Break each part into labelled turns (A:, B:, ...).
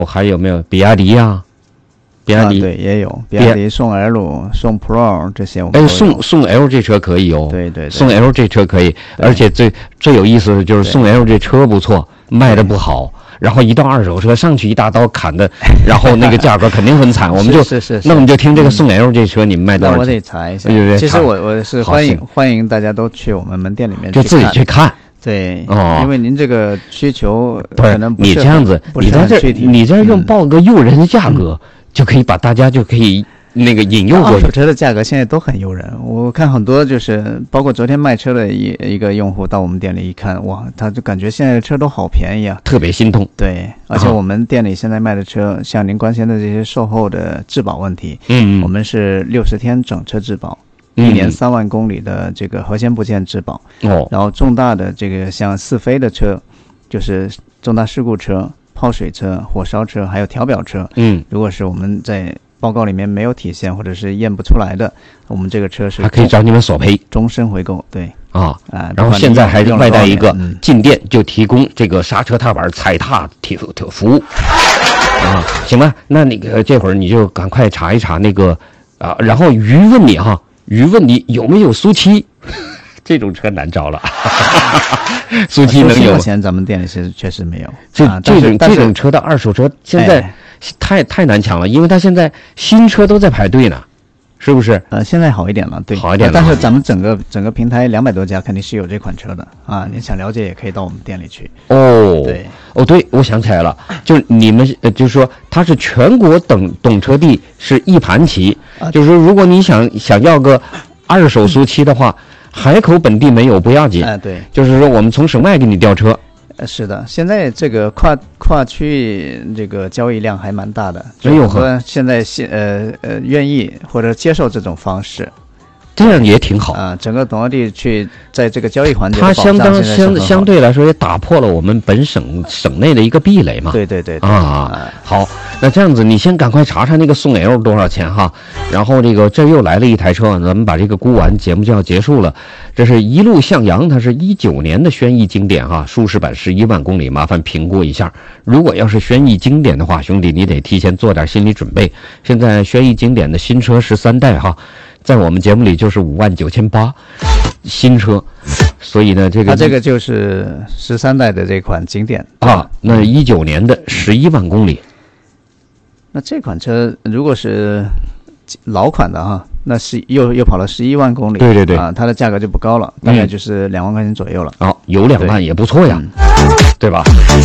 A: 我还有没有比亚迪呀？比亚迪
B: 对也有，比亚迪宋 L、宋 Pro 这些我们都有。
A: 宋 L 这车可以哦，
B: 对，
A: 宋 L 这车可以，而且最有意思的就是宋 L 这车不错，卖的不好。然后一到二手车上去一大刀砍的，然后那个价格肯定很惨。我们就那我们就听这个宋 L 这车你们卖多少钱？
B: 那我得查一下。
A: 对，
B: 其实我是欢迎大家都去我们门店里面
A: 就自己去看。
B: 对，因为您这个需求可能不是
A: 你这样子，你在这用报个诱人的价格，就可以把大家就可以那个引诱过去。
B: 二手车的价格现在都很诱人，我看很多就是包括昨天卖车的一个用户到我们店里一看，哇，他就感觉现在的车都好便宜啊，
A: 特别心痛。
B: 对，而且我们店里现在卖的车，像您关心的这些售后的质保问题，我们是60天整车质保。1年3万公里的这个核心部件质保，然后重大的这个像4非的车，就是重大事故车、泡水车、火烧车，还有调表车，如果是我们在报告里面没有体现或者是验不出来的，我们这个车是
A: 还可以找你们索赔，
B: 终身回购。对
A: 然后现在还外带一个进店就提供这个刹车踏板踩踏服务行吧？那个这会儿你就赶快查一查那个然后鱼问你有没有苏七？这种车难找了，苏七能有？
B: 目前咱们店里是确实没有。
A: 这种车的二手车现在太难抢了，因为它现在新车都在排队呢，是不是？
B: 现在好一点了，对，
A: 好一点了。
B: 但是咱们整个平台200多家肯定是有这款车的啊，你想了解也可以到我们店里去。
A: 对，我想起来了，就是你们就是说它是全国懂车帝是一盘棋，就是说如果你想要个二手苏七的话，海口本地没有不要紧，
B: 对，
A: 就是说我们从省外给你调车。
B: 是的，现在这个跨区这个交易量还蛮大的，现在愿意或者接受这种方式。
A: 这样也挺好
B: 整个懂车帝去在这个交易环节，
A: 它相对来说也打破了我们本省内的一个壁垒嘛。
B: 对
A: 好，那这样子你先赶快查查那个宋 L 多少钱哈，然后这又来了一台车，咱们把这个估完节目就要结束了。这是一路向阳，它是19年的轩逸经典哈，舒适版11万公里，麻烦评估一下。如果要是轩逸经典的话，兄弟你得提前做点心理准备。现在轩逸经典的新车13代哈，在我们节目里就是59800新车，所以呢，这个
B: 就是13代的这款经典
A: 那19年的11万公里，
B: 那这款车如果是老款的哈，那是又跑了11万公里，
A: 对
B: 它的价格就不高了，大概就是2万块钱左右了。
A: 有2万也不错呀，对吧？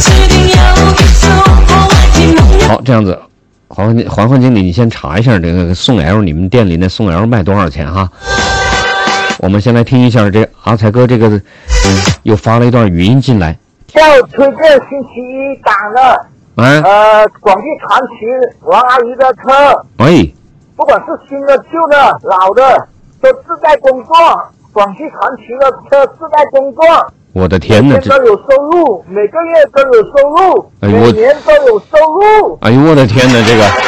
A: 好，这样子。黄经理，你先查一下这个宋 L， 你们店里那宋 L 卖多少钱哈？我们先来听一下这阿才哥这个又发了一段语音进来。
C: 下午推荐星期一打了，广汽传祺王阿姨的车，不管是新的、旧的、老的，都自带工作。广汽传祺的车自带工作。
A: 我的天哪！
C: 每天都有收入，每个月都有收入，每年都有收入。
A: 哎呦我的天哪！这个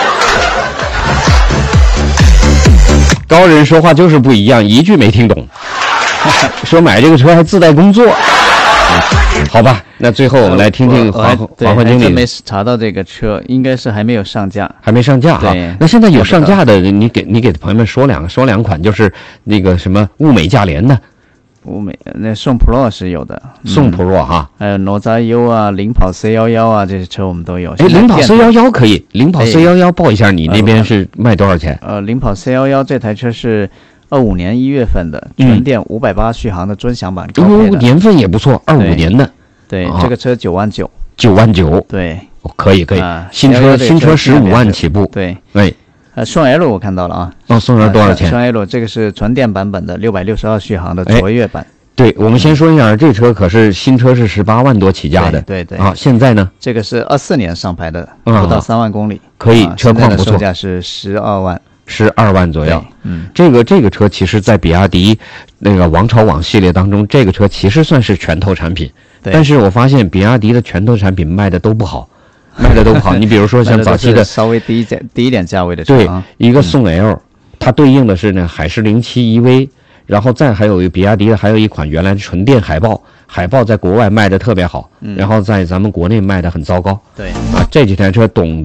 A: 高人说话就是不一样，一句没听懂。说买这个车还自带工作，好吧？那最后我们来听听黄经理。
B: 没查到这个车，应该是还没有上架。
A: 还没上架哈？那现在有上架的，你给朋友们说两款，就是那个什么物美价廉的。
B: 那宋 Pro 是有的，
A: 宋 Pro 哈，
B: 还有哪吒 U 啊、领跑 C11啊，这些车我们都有。
A: 领跑 C11可以，领跑 C11报一下，你那边是卖多少钱？
B: 领跑 C11这台车是25年1月份的，全电580续航的尊享版，
A: 年份也不错，25年的。
B: 对，这个车9万9。
A: 9万9。
B: 对，
A: 可以，新车15万起步。
B: 对。
A: 宋
B: L 我看到了
A: 宋 L 多少钱？
B: 宋 L 这个是纯电版本的662续航的卓越版。
A: 对，我们先说一下，这车可是新车是18万多起价的。
B: 对
A: 现在呢？
B: 这个是24年上牌的，不到3万公里。
A: 可以，车况不错。
B: 售价是12
A: 万左右。这个车其实在比亚迪那个王朝网系列当中，这个车其实算是拳头产品。但是我发现比亚迪的拳头产品卖的都不好。你比如说像早期的
B: 稍微低一点价位的车，
A: 对，一个宋 L，它对应的是呢海狮07 EV， 然后再还有比亚迪的还有一款原来纯电海豹在国外卖的特别好，然后在咱们国内卖的很糟糕。
B: 对
A: 这几台车懂